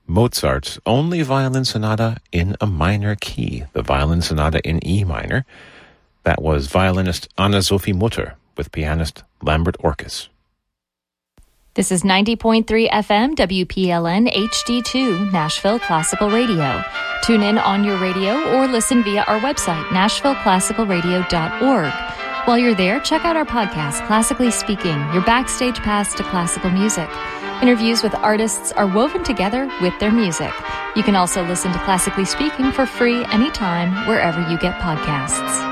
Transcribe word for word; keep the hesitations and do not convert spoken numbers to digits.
Mozart's only violin sonata in a minor key, the Violin Sonata in E minor. That was violinist Anna-Sophie Mutter with pianist Lambert Orkes. This is ninety point three F M W P L N H D two, Nashville Classical Radio. Tune in on your radio or listen via our website, nashville classical radio dot org. While you're there, check out our podcast, Classically Speaking, your backstage pass to classical music. Interviews with artists are woven together with their music. You can also listen to Classically Speaking for free anytime, wherever you get podcasts.